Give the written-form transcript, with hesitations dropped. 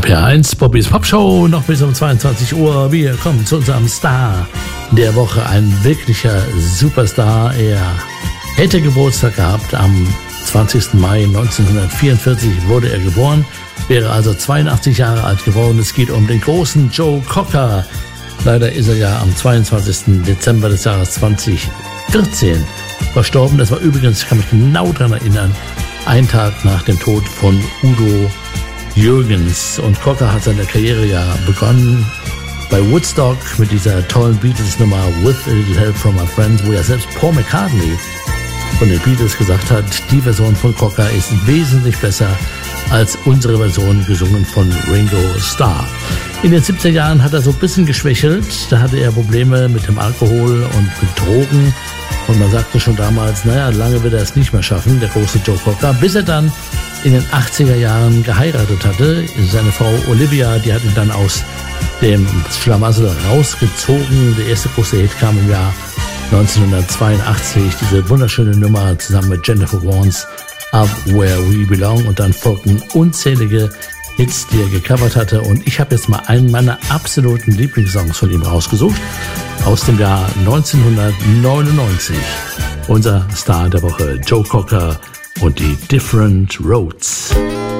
RPR1, Bobbys Popshow, noch bis um 22 Uhr. Wir kommen zu unserem Star der Woche, ein wirklicher Superstar. Er hätte Geburtstag gehabt, am 20. Mai 1944 wurde er geboren, wäre also 82 Jahre alt geworden. Es geht um den großen Joe Cocker. Leider ist er ja am 22. Dezember des Jahres 2014 verstorben. Das war übrigens, ich kann mich genau daran erinnern, ein Tag nach dem Tod von Udo Jürgens. Und Cocker hat seine Karriere ja begonnen bei Woodstock mit dieser tollen Beatles-Nummer With a Little Help from My Friends, wo ja selbst Paul McCartney von den Beatles gesagt hat, die Version von Cocker ist wesentlich besser als unsere Version, gesungen von Ringo Starr. In den 70er Jahren hat er so ein bisschen geschwächelt. Da hatte er Probleme mit dem Alkohol und mit Drogen. Und man sagte schon damals, naja, lange wird er es nicht mehr schaffen, der große Joe Cocker, bis er dann in den 80er Jahren geheiratet hatte. Seine Frau Olivia, die hat ihn dann aus dem Schlamassel rausgezogen. Der erste große Hit kam im Jahr 1982, diese wunderschöne Nummer zusammen mit Jennifer Warnes, Up Where We Belong. Und dann folgten unzählige Hits, die er gecovert hatte. Und ich habe jetzt mal einen meiner absoluten Lieblingssongs von ihm rausgesucht, aus dem Jahr 1999. Unser Star der Woche, Joe Cocker und die Different Roads.